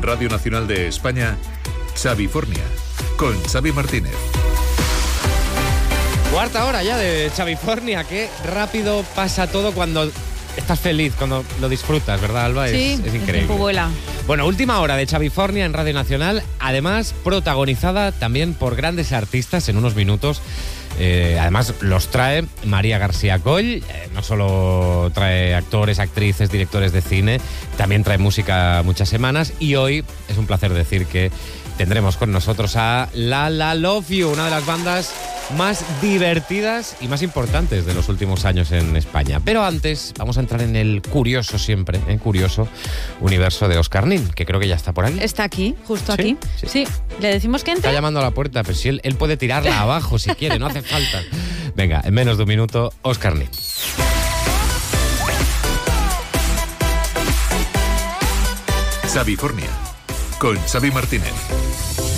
Radio Nacional de España, Xavifornia, con Xavi Martínez. Cuarta hora ya de Xavifornia. Qué rápido pasa todo cuando estás feliz, cuando lo disfrutas, ¿verdad, Alba? Sí, es increíble. el tiempo vuela. Bueno, última hora de Xavifornia en Radio Nacional, además protagonizada también por grandes artistas en unos minutos. Además los trae María García Coll, no solo trae actores, actrices, directores de cine, también trae música muchas semanas, y hoy es un placer decir que tendremos con nosotros a La La Love You, una de las bandas más divertidas y más importantes de los últimos años en España. Pero antes vamos a entrar en el curioso siempre, en curioso universo de Óscar Nin, que creo que ya está por aquí. Está aquí, justo ¿Sí? aquí. Sí. Sí. ¿Le decimos que entre? Está llamando a la puerta, pero si él puede tirarla abajo si quiere, no hace falta. Venga, en menos de un minuto, Óscar Nin. Xavifornia, con Xavi Martínez.